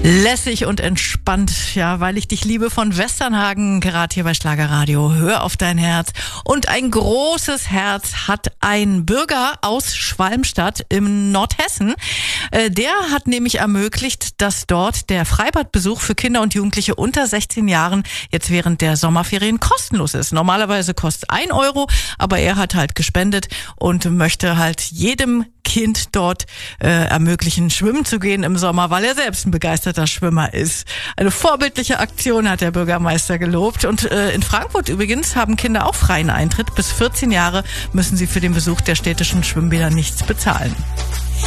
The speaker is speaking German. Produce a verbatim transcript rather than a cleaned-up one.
Lässig und entspannt, ja, weil ich dich liebe von Westernhagen, gerade hier bei Schlagerradio. Hör auf dein Herz. Und ein großes Herz hat ein Bürger aus Schwalmstadt im Nordhessen. Äh, der hat nämlich ermöglicht, dass dort der Freibadbesuch für Kinder und Jugendliche unter sechzehn Jahren jetzt während der Sommerferien kostenlos ist. Normalerweise kostet ein Euro, aber er hat halt gespendet und möchte halt jedem Kind dort äh, ermöglichen, schwimmen zu gehen im Sommer, weil er selbst ein begeisterter Schwimmer ist. Eine vorbildliche Aktion, hat der Bürgermeister gelobt. Und äh, in Frankfurt übrigens haben Kinder auch freien Eintritt. Bis vierzehn Jahre müssen sie für den Besuch der städtischen Schwimmbäder nichts bezahlen.